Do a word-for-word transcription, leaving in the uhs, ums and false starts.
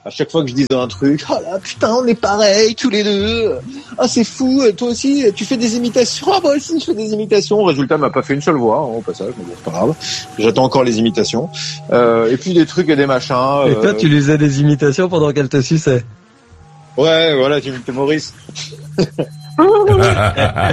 À chaque fois que je disais un truc, oh là putain, on est pareil tous les deux. Ah c'est fou, toi aussi tu fais des imitations. Ah moi aussi je fais des imitations. Résultat, elle m'a pas fait une seule voix hein, au passage, mais bon c'est pas grave. J'attends encore les imitations. Euh, et puis des trucs et des machins. Et euh... toi tu lui faisais des imitations pendant qu'elle te suçait. Ouais, voilà, tu imitais Maurice.